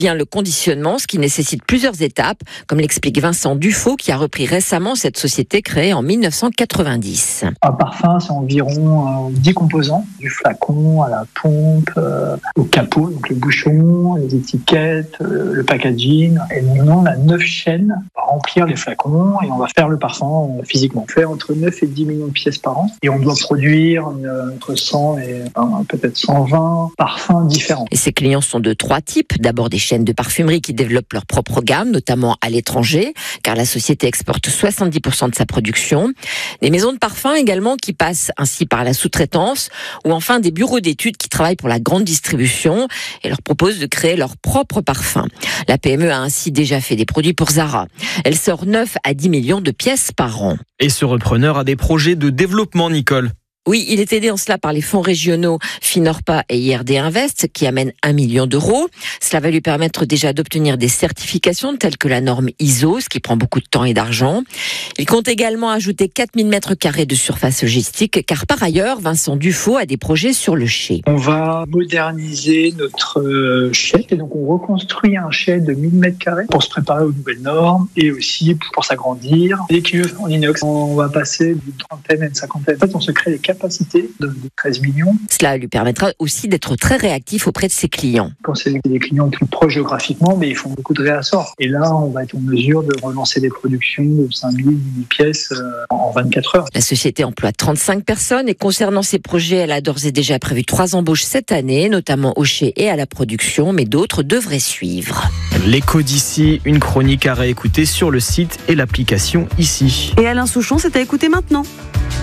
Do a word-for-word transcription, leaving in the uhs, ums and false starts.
Vient le conditionnement, ce qui nécessite plusieurs étapes, comme l'explique Vincent Dufaux, qui a repris récemment cette société créée en mille neuf cent quatre-vingt-dix. Un parfum, c'est environ euh, dix composants, du flacon à la pompe, euh, au capot, donc le bouchon, les étiquettes, euh, le packaging. Et nous, on a neuf chaînes à remplir les flacons et on va faire le parfum euh, physiquement. On fait entre neuf et dix millions de pièces par an et on doit produire euh, entre cent et euh, peut-être cent vingt parfums différents. Et ses clients sont de trois types. D'abord des chaînes de parfumerie qui développent leur propre gamme, notamment à l'étranger, car la société exporte soixante-dix pour cent de sa production. Des maisons de parfums également qui passent ainsi par la sous-traitance, ou enfin des bureaux d'études qui travaillent pour la grande distribution et leur proposent de créer leur propre parfum. La P M E a ainsi déjà fait des produits pour Zara. Elle sort neuf à dix millions de pièces par an. Et ce repreneur a des projets de développement, Nicole. Oui, il est aidé en cela par les fonds régionaux Finorpa et I R D Invest qui amènent un million d'euros. Cela va lui permettre déjà d'obtenir des certifications telles que la norme I S O, ce qui prend beaucoup de temps et d'argent. Il compte également ajouter quatre mille mètres carrés de surface logistique car par ailleurs, Vincent Dufaux a des projets sur le chai. On va moderniser notre chai et donc on reconstruit un chai de mille mètres carrés pour se préparer aux nouvelles normes et aussi pour s'agrandir. Les cuves en inox, on va passer d'une trentaine à une cinquantaine. En fait, on se crée les capacité de treize millions. Cela lui permettra aussi d'être très réactif auprès de ses clients. Quand c'est des clients plus proches géographiquement, mais ils font beaucoup de réassorts. Et là, on va être en mesure de relancer des productions de cinq mille, dix mille pièces en vingt-quatre heures. La société emploie trente-cinq personnes et concernant ses projets, elle a d'ores et déjà prévu trois embauches cette année, notamment au chai et à la production, mais d'autres devraient suivre. L'écho d'ici, une chronique à réécouter sur le site et l'application ici. Et Alain Souchon, c'est à écouter maintenant.